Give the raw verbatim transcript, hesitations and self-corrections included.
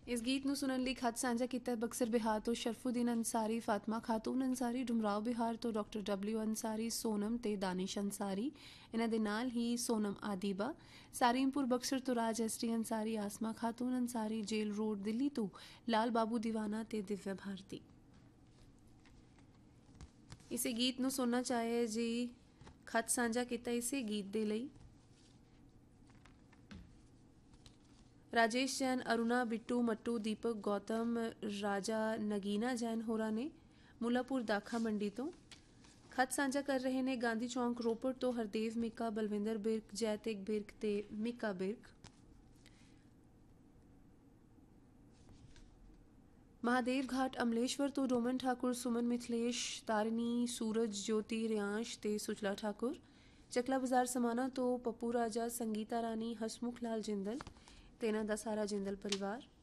इस गीत ਨੂੰ ਸੁਣਨ ਲਈ ਖਤ ਸਾਂਝਾ ਕੀਤਾ ਬਕਸਰ ਬਿਹਾਰ ਤੋਂ ਸ਼ਰਫੂਦੀਨ ਅੰਸਾਰੀ, ਫਾਤਮਾ ਖਾਤੂਨ ਅੰਸਾਰੀ, ਡੁਮਰਾਓ ਬਿਹਾਰ ਤੋਂ ਡਾਕਟਰ ਡਬਲਿਊ ਅੰਸਾਰੀ, ਸੋਨਮ ਤੇ ਦਾਨਿਸ਼ ਅੰਸਾਰੀ। ਇਹਨਾਂ ਦੇ ਨਾਲ ਹੀ ਸੋਨਮ ਆਦੀਬਾ, ਸਾਰੀਮਪੁਰ ਬਕਸਰ ਤੋਂ ਰਾਜ ਐਸ ਟੀ ਅੰਸਾਰੀ, ਆਸਮਾ ਖਾਤੂਨ ਅੰਸਾਰੀ, ਜੇਲ ਰੋਡ ਦਿੱਲੀ ਤੋਂ ਲਾਲ ਬਾਬੂ ਦੀਵਾਨਾ ਤੇ ਦਿਵਿਆ ਭਾਰਤੀ। ਇਸੇ ਗੀਤ ਨੂੰ ਸੁਣਨਾ ਚਾਹੇ ਜੀ ਖਤ ਸਾਂਝਾ ਕੀਤਾ ਇਸੇ ਗੀਤ ਦੇ ਲਈ राजेश जैन, अरुणा, बिट्टू, मट्टू, दीपक, गौतम, राजा, नगीना जैन होरा ने मुलापुर दाखा मंडी तो खत साझा कर रहे ने गांधी चौंक रोपड़ तो हरदेव मिक्का, बलविंदर बिरक, जैतिक बिरक ते मिक्का बिरक। महादेव घाट अमलेश्वर तो रोमन ठाकुर, सुमन मिथिलेश, तारिनी, सूरज, ज्योति, रियांश ते सुचला ठाकुर। चकला बाजार समाना तो पप्पू राजा, संगीता रानी, हसमुख लाल जिंदल ਤੇ ਇਹਨਾਂ ਦਾ ਸਾਰਾ ਜਿੰਦਲ ਪਰਿਵਾਰ।